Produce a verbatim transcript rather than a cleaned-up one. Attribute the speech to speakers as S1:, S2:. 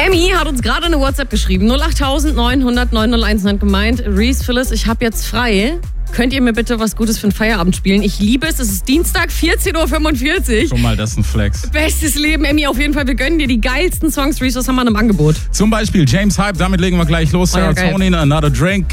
S1: Emmy hat uns gerade eine WhatsApp geschrieben. null acht neun null null neun null eins hat gemeint, Reese, Phyllis, ich habe jetzt frei. Könnt ihr mir bitte was Gutes für den Feierabend spielen? Ich liebe es. Es ist Dienstag, vierzehn Uhr fünfundvierzig.
S2: Schon mal, das ist ein Flex.
S1: Bestes Leben, Emmy. Auf jeden Fall, wir gönnen dir die geilsten Songs. Reese, was haben wir im Angebot?
S2: Zum Beispiel James Hype, damit legen wir gleich los.
S1: Oh ja, geil.
S2: Serotonin, Another Drink.